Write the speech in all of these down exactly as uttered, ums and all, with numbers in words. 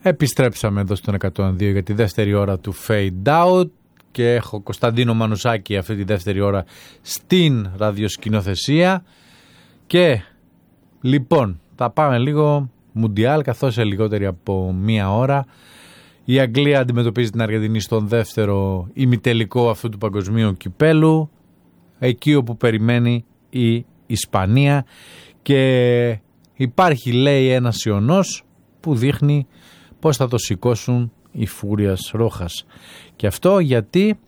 Επιστρέψαμε εδώ στον εκατόν δύο για τη δεύτερη ώρα του Fade Out και έχω Κωνσταντίνο Μανουσάκη αυτή τη δεύτερη ώρα στην ραδιοσκηνοθεσία. Και λοιπόν θα πάμε λίγο Μουντιάλ, καθώς σε λιγότερη από μία ώρα η Αγγλία αντιμετωπίζει την Αργεντινή στον δεύτερο ημιτελικό αυτού του παγκοσμίου κυπέλου, εκεί όπου περιμένει η Ισπανία, και υπάρχει, λέει, ένας ιονός που δείχνει πώς θα το σηκώσουν οι Φούριας Ρόχας. Και αυτό γιατί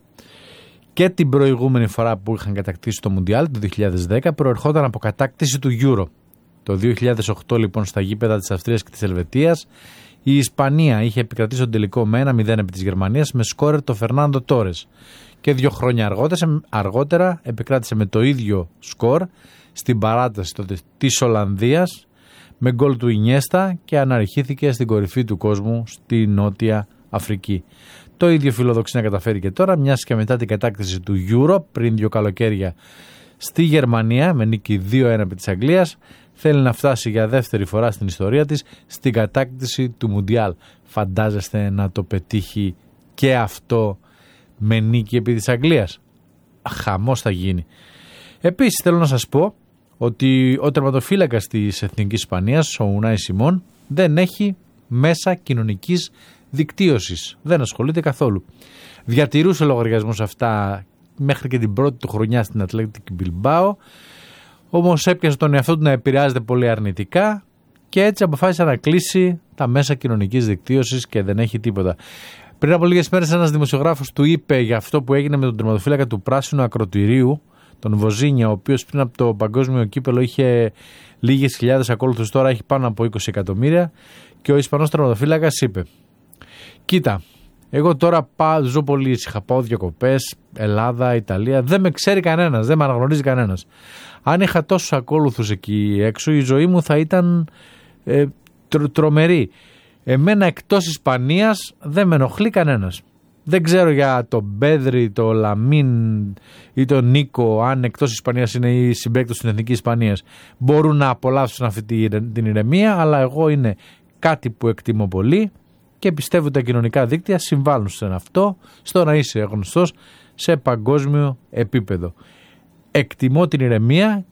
και την προηγούμενη φορά που είχαν κατακτήσει το Μουντιάλ το δύο χιλιάδες δέκα προερχόταν από κατάκτηση του Euro. Το δύο χιλιάδες οκτώ λοιπόν στα γήπεδα της Αυστρίας και της Ελβετίας η Ισπανία είχε επικρατήσει τον τελικό με ένα μηδέν επί της Γερμανίας με σκόρερ το Φερνάντο Τόρες, και δύο χρόνια αργότερα, αργότερα επικράτησε με το ίδιο σκορ στην παράταση τότε της Ολλανδίας με γκολ του Ινιέστα και αναρριχήθηκε στην κορυφή του κόσμου στη Νότια Αφρική. Το ίδιο φιλοδοξεί να καταφέρει και τώρα, μιας και μετά την κατάκτηση του Euro πριν δύο καλοκαίρια στη Γερμανία με νίκη δύο ένα επί της Αγγλίας, θέλει να φτάσει για δεύτερη φορά στην ιστορία της στην κατάκτηση του Μουντιάλ. Φαντάζεστε να το πετύχει και αυτό με νίκη επί της Αγγλίας? Χαμός θα γίνει. Επίσης θέλω να σας πω ότι ο τερματοφύλακας της Εθνικής Ισπανίας, ο Ουνάι Σιμών, δεν έχει μέσα κοινωνικής δικτύωσης. Δεν ασχολείται καθόλου. Διατηρούσε λογαριασμούς αυτά μέχρι και την πρώτη του χρονιά στην Athletic Bilbao, όμως έπιασε τον εαυτό του να επηρεάζεται πολύ αρνητικά και έτσι αποφάσισε να κλείσει τα μέσα κοινωνικής δικτύωσης και δεν έχει τίποτα. Πριν από λίγες μέρες ένας δημοσιογράφος του είπε για αυτό που έγινε με τον τερματοφύλακα του Πράσινου Ακροτηρίου, τον Βοζίνια, ο οποίος πριν από το παγκόσμιο κύπελο είχε λίγες χιλιάδες ακόλουθους, τώρα έχει πάνω από είκοσι εκατομμύρια, και ο Ισπανός τερματοφύλακας είπε: κοίτα, εγώ τώρα πάω, ζω πολύ ήσυχα, πάω διακοπές, Ελλάδα, Ιταλία, δεν με ξέρει κανένας, δεν με αναγνωρίζει κανένας. Αν είχα τόσους ακόλουθους εκεί έξω, η ζωή μου θα ήταν ε, τρο, τρομερή. Εμένα εκτός Ισπανίας δεν με ενοχλεί κανένας. Δεν ξέρω για τον Μπέδρη, τον Λαμίν ή τον Νίκο, αν εκτός Ισπανίας είναι οι συμπαίκτες στην Εθνική Ισπανίας, μπορούν να απολαύσουν αυτή την ηρεμία, αλλά εγώ είναι κάτι που εκτιμώ πολύ και πιστεύω ότι τα κοινωνικά δίκτυα συμβάλλουν σε αυτό, στο να είσαι γνωστός σε παγκόσμιο επίπεδο. Εκτιμώ την ηρεμία